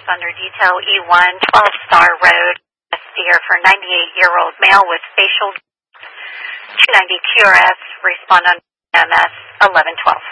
responder detail E1, 12 Star Road, Steer for 98-year-old male with facial 290 QRS, respond on MS 1112.